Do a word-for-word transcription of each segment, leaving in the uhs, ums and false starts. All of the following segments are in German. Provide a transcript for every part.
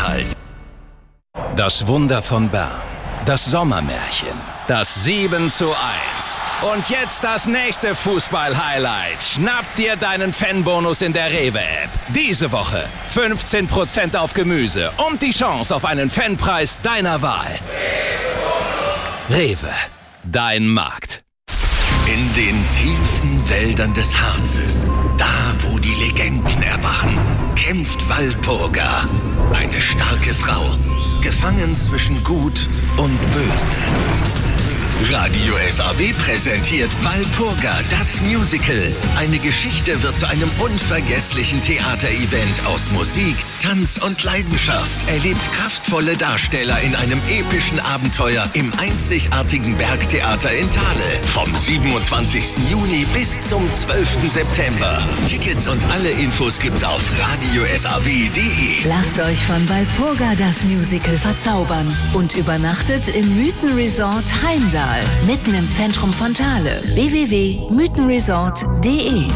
Sachsen-Anhalt. Das Wunder von Bern. Das Sommermärchen. Das sieben zu eins. Und jetzt das nächste Fußball-Highlight. Schnapp dir deinen Fanbonus in der Rewe-App. Diese Woche fünfzehn Prozent auf Gemüse und die Chance auf einen Fanpreis deiner Wahl. Rewe, dein Markt. In den tiefen Wäldern des Harzes, da wo die Legenden erwachen, kämpft Walpurga. Eine starke Frau, gefangen zwischen Gut und Böse. Radio S A W präsentiert Walpurga, das Musical. Eine Geschichte wird zu einem unvergesslichen Theaterevent aus Musik, Tanz und Leidenschaft. Erlebt kraftvolle Darsteller in einem epischen Abenteuer im einzigartigen Bergtheater in Thale. Vom siebenundzwanzigsten Juni bis zum zwölften September. Tickets und alle Infos gibt's auf radio s a w punkt d e. Lasst euch von Walpurga das Musical verzaubern und übernachtet im Mythenresort Heimdall. Mitten im Zentrum von Thale. w w w punkt mythenresort punkt d e.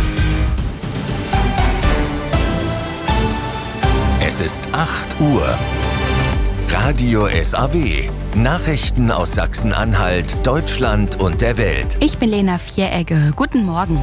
Es ist acht Uhr. Radio S A W. Nachrichten aus Sachsen-Anhalt, Deutschland und der Welt. Ich bin Lena Vieregge. Guten Morgen.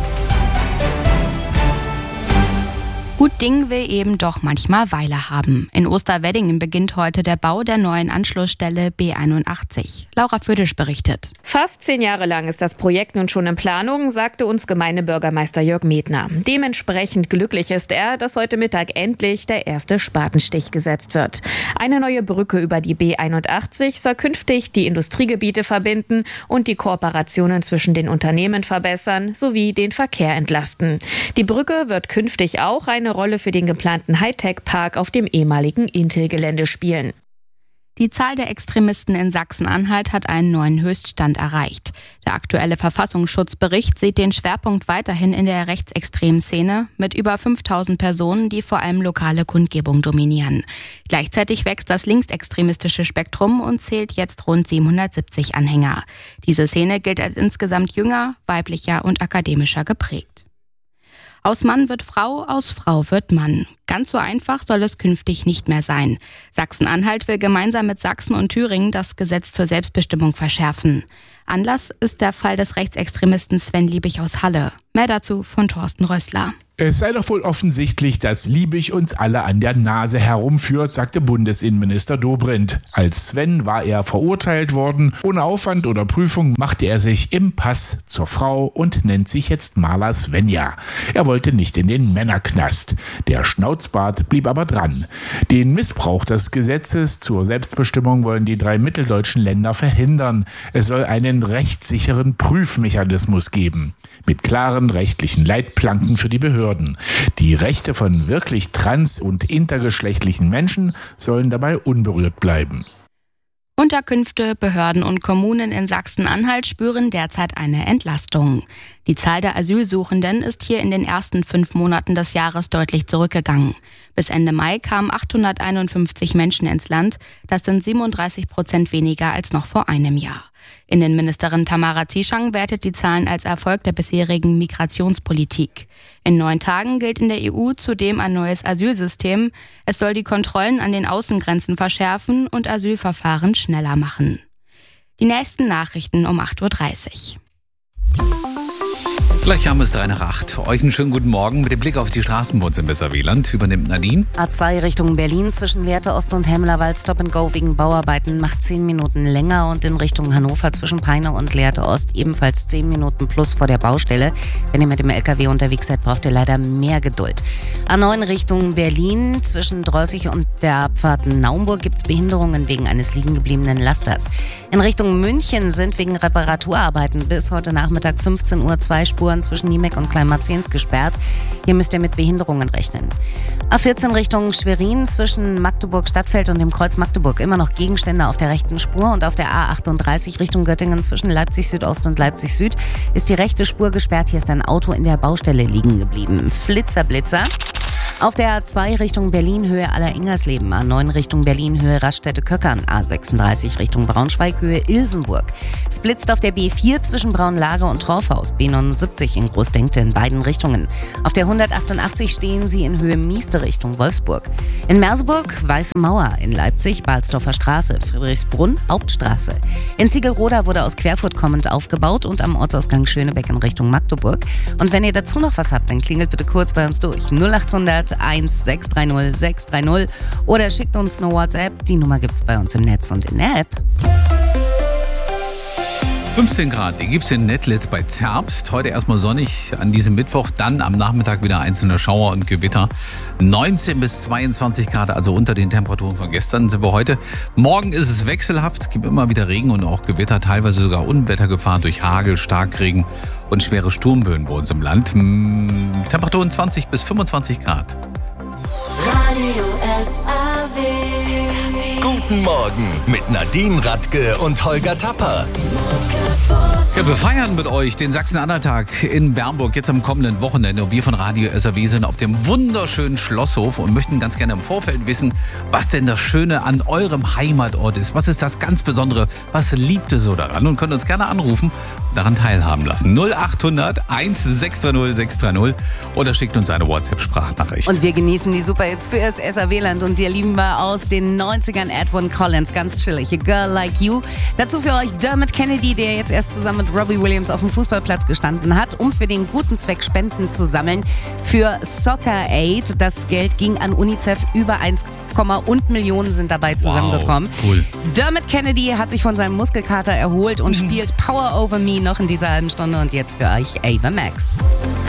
Gut Ding will eben doch manchmal Weile haben. In Osterweddingen beginnt heute der Bau der neuen Anschlussstelle B einundachtzig. Laura Födisch berichtet. Fast zehn Jahre lang ist das Projekt nun schon in Planung, sagte uns Gemeindebürgermeister Jörg Medner. Dementsprechend glücklich ist er, dass heute Mittag endlich der erste Spatenstich gesetzt wird. Eine neue Brücke über die B einundachtzig soll künftig die Industriegebiete verbinden und die Kooperationen zwischen den Unternehmen verbessern sowie den Verkehr entlasten. Die Brücke wird künftig auch eine Rolle für den geplanten Hightech-Park auf dem ehemaligen Intel-Gelände spielen. Die Zahl der Extremisten in Sachsen-Anhalt hat einen neuen Höchststand erreicht. Der aktuelle Verfassungsschutzbericht sieht den Schwerpunkt weiterhin in der rechtsextremen Szene mit über fünftausend Personen, die vor allem lokale Kundgebung dominieren. Gleichzeitig wächst das linksextremistische Spektrum und zählt jetzt rund siebenhundertsiebzig Anhänger. Diese Szene gilt als insgesamt jünger, weiblicher und akademischer geprägt. Aus Mann wird Frau, aus Frau wird Mann. Ganz so einfach soll es künftig nicht mehr sein. Sachsen-Anhalt will gemeinsam mit Sachsen und Thüringen das Gesetz zur Selbstbestimmung verschärfen. Anlass ist der Fall des Rechtsextremisten Sven Liebig aus Halle. Mehr dazu von Thorsten Rössler. Es sei doch wohl offensichtlich, dass Liebig uns alle an der Nase herumführt, sagte Bundesinnenminister Dobrindt. Als Sven war er verurteilt worden. Ohne Aufwand oder Prüfung machte er sich im Pass zur Frau und nennt sich jetzt Maler Svenja. Er wollte nicht in den Männerknast. Der Schnauzbart blieb aber dran. Den Missbrauch des Gesetzes zur Selbstbestimmung wollen die drei mitteldeutschen Länder verhindern. Es soll einen rechtssicheren Prüfmechanismus geben. Mit klaren rechtlichen Leitplanken für die Behörden. Die Rechte von wirklich trans- und intergeschlechtlichen Menschen sollen dabei unberührt bleiben. Unterkünfte, Behörden und Kommunen in Sachsen-Anhalt spüren derzeit eine Entlastung. Die Zahl der Asylsuchenden ist hier in den ersten fünf Monaten des Jahres deutlich zurückgegangen. Bis Ende Mai kamen achthunderteinundfünfzig Menschen ins Land. Das sind siebenunddreißig Prozent weniger als noch vor einem Jahr. Innenministerin Tamara Zieschang wertet die Zahlen als Erfolg der bisherigen Migrationspolitik. In neun Tagen gilt in der E U zudem ein neues Asylsystem. Es soll die Kontrollen an den Außengrenzen verschärfen und Asylverfahren schneller machen. Die nächsten Nachrichten um acht Uhr dreißig. Gleich haben wir es drei nach acht. Euch einen schönen guten Morgen. Mit dem Blick auf die Straßen bei uns im Weserwieland übernimmt Nadine. A zwei Richtung Berlin zwischen Lehrte Ost und Hemmerwald Stop and Go wegen Bauarbeiten macht zehn Minuten länger und in Richtung Hannover zwischen Peine und Lehrte Ost ebenfalls zehn Minuten plus vor der Baustelle. Wenn ihr mit dem L K W unterwegs seid, braucht ihr leider mehr Geduld. A neun Richtung Berlin zwischen Drossig und der Abfahrt Naumburg gibt es Behinderungen wegen eines liegen gebliebenen Lasters. In Richtung München sind wegen Reparaturarbeiten bis heute Nachmittag fünfzehn Uhr zwei Spuren zwischen Niemek und Kleinmarzens gesperrt. Hier müsst ihr mit Behinderungen rechnen. A vierzehn Richtung Schwerin zwischen Magdeburg-Stadtfeld und dem Kreuz Magdeburg immer noch Gegenstände auf der rechten Spur und auf der A achtunddreißig Richtung Göttingen zwischen Leipzig-Südost und Leipzig-Süd ist die rechte Spur gesperrt. Hier ist ein Auto in der Baustelle liegen geblieben. Flitzer, Blitzer. Auf der A zwei Richtung Berlin Höhe Aller-Ingersleben, A neun Richtung Berlin Höhe Raststätte-Köckern, A sechsunddreißig Richtung Braunschweig Höhe Ilsenburg. Es blitzt auf der B vier zwischen Braunlage und Torfhaus, B neunundsiebzig in Großdenkte in beiden Richtungen. Auf der hundertachtundachtzig stehen Sie in Höhe Mieste Richtung Wolfsburg. In Merseburg Weiße Mauer, in Leipzig Balsdorfer Straße, Friedrichsbrunn Hauptstraße. In Ziegelroda wurde aus Querfurt kommend aufgebaut und am Ortsausgang Schönebeck in Richtung Magdeburg. Und wenn ihr dazu noch was habt, dann klingelt bitte kurz bei uns durch. null achthundert eins sechs drei null sechs drei null oder schickt uns eine WhatsApp. Die Nummer gibt's bei uns im Netz und in der App. fünfzehn Grad, die gibt's in Nettlitz bei Zerbst. Heute erstmal sonnig an diesem Mittwoch, dann am Nachmittag wieder einzelne Schauer und Gewitter. neunzehn bis zweiundzwanzig Grad, also unter den Temperaturen von gestern sind wir heute. Morgen ist es wechselhaft, gibt immer wieder Regen und auch Gewitter, teilweise sogar Unwettergefahr durch Hagel, Starkregen und schwere Sturmböen bei uns im Land. Temperaturen zwanzig bis fünfundzwanzig Grad. Radio S A W. Guten Morgen mit Nadine Radke und Holger Tapper. Ja, wir feiern mit euch den Sachsen-Anhalt-Tag in Bernburg jetzt am kommenden Wochenende. Und wir von Radio S A W sind auf dem wunderschönen Schlosshof und möchten ganz gerne im Vorfeld wissen, was denn das Schöne an eurem Heimatort ist. Was ist das ganz Besondere? Was liebt ihr so daran? Und könnt uns gerne anrufen und daran teilhaben lassen. null achthundert eins sechs drei null sechs drei null oder schickt uns eine WhatsApp-Sprachnachricht. Und wir genießen die Superhits für das S A W-Land und dir lieben wir aus den neunzigern Edwin Collins, ganz chillig, A Girl Like You. Dazu für euch Dermot Kennedy, der jetzt erst zusammen mit Robbie Williams auf dem Fußballplatz gestanden hat, um für den guten Zweck Spenden zu sammeln für Soccer Aid. Das Geld ging an UNICEF, über eins und Millionen sind dabei zusammengekommen. Wow, cool. Dermot Kennedy hat sich von seinem Muskelkater erholt und mhm. spielt Power Over Me noch in dieser halben Stunde und jetzt für euch Ava Max.